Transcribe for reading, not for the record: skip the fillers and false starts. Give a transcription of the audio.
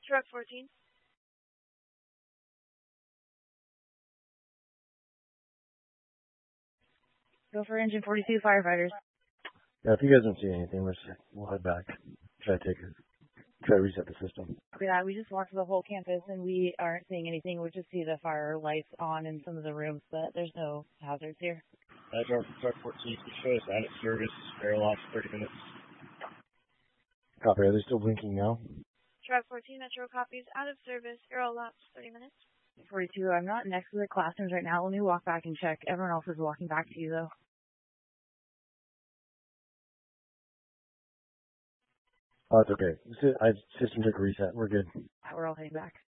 Truck 14. Go for engine 42, firefighters. Yeah, if you guys don't see anything, we'll head back. Try to reset the system. Yeah, we just walked the whole campus and we aren't seeing anything. We just see the fire lights on in some of the rooms, but there's no hazards here. Truck 14, show us out of service, airlock 30 minutes. Copy, are they still blinking now? Truck 14, Metro copies, out of service, aerial laps 30 minutes. 42, I'm not next to the classrooms right now. Let me walk back and check. Everyone else is walking back to you, though. Oh, it's okay. System took a reset. We're good. We're all heading back.